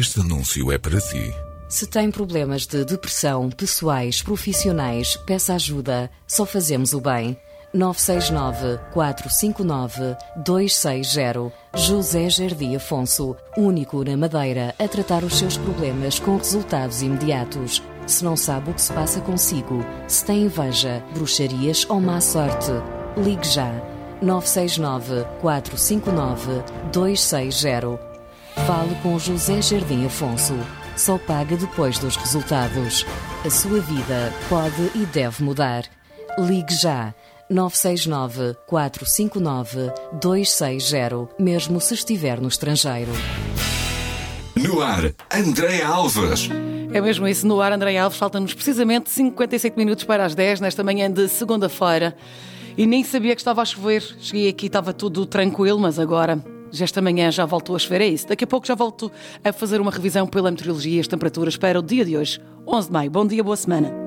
Este anúncio é para si. Se tem problemas de depressão, pessoais, profissionais, peça ajuda. Só fazemos o bem. 969-459-260. José Jardim Afonso, único na Madeira a tratar os seus problemas com resultados imediatos. Se não sabe o que se passa consigo, se tem inveja, bruxarias ou má sorte, ligue já. 969-459-260. Fale com José Jardim Afonso. Só paga depois dos resultados. A sua vida pode e deve mudar. Ligue já. 969-459-260, mesmo se estiver no estrangeiro. No ar, Andréia Alves. É mesmo isso, no ar, Andréia Alves. Faltam-nos precisamente 57 minutos para as 10, nesta manhã de segunda-feira. E nem sabia que estava a chover. Cheguei aqui, estava tudo tranquilo, mas agora, esta manhã já voltou a chover, é isso. Daqui a pouco já volto a fazer uma revisão pela meteorologia e as temperaturas para o dia de hoje, 11 de maio. Bom dia, boa semana.